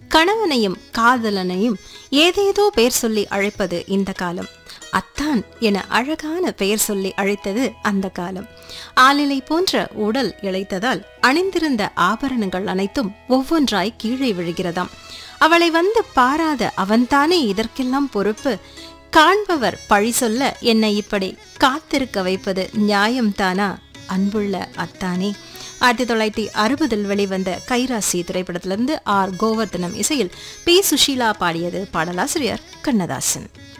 கணவனையும் காதலனையும் ஏதேதோ பெயர் சொல்லி அழைப்பது இந்த காலம். அத்தான் என அழகான பெயர் சொல்லி அழைத்தது அந்த காலம். ஆளிலை போன்ற உடல் இழைத்ததால் அணிந்திருந்த ஆபரணங்கள் அனைத்தும் ஒவ்வொன்றாய் கீழே விழுகிறதாம். அவளை வந்து பாராத அவன்தானே இதற்கெல்லாம் பொறுப்பு. காண்பவர் பழி சொல்ல என்னை இப்படி காத்திருக்க வைப்பது நியாயம்தானா அன்புள்ள அத்தானே. 1960 வெளிவந்த கைராசி திரைப்படத்திலிருந்து ஆர் கோவர்தனம் இசையில் பி சுஷீலா பாடியது. பாடலாசிரியர் கண்ணதாசன்.